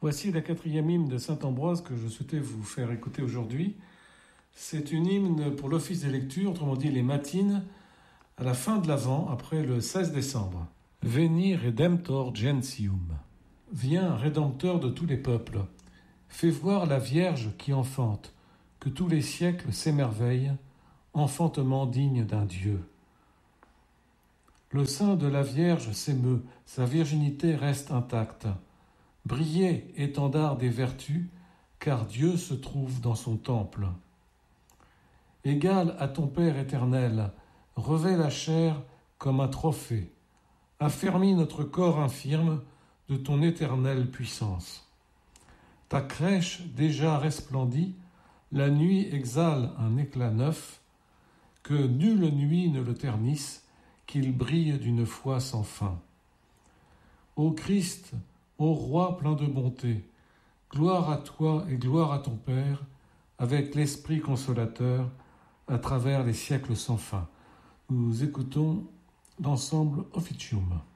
Voici la quatrième hymne de saint Ambroise que je souhaitais vous faire écouter aujourd'hui. C'est une hymne pour l'office des lectures, autrement dit les matines, à la fin de l'Avent, après le 16 décembre. Veni Redemptor Gentium. Viens, Rédempteur de tous les peuples. Fais voir la Vierge qui enfante, que tous les siècles s'émerveillent, enfantement digne d'un Dieu. Le sein de la Vierge s'émeut, sa virginité reste intacte. Brillez, étendard des vertus, car Dieu se trouve dans son temple. Égal à ton Père éternel, revêt la chair comme un trophée. Affermis notre corps infirme de ton éternelle puissance. Ta crèche déjà resplendit, la nuit exhale un éclat neuf, que nulle nuit ne le ternisse, qu'il brille d'une foi sans fin. Ô Christ, ô Roi plein de bonté, gloire à toi et gloire à ton Père, avec l'Esprit consolateur, à travers les siècles sans fin. Nous écoutons l'ensemble Officium.